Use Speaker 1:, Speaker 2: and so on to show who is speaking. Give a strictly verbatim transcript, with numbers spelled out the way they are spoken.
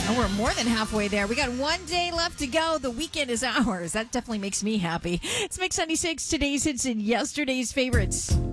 Speaker 1: And we're more than halfway there. We got one day left to go. The weekend is ours. That definitely makes me happy. It's Mix ninety-six, today's hits and yesterday's favorites.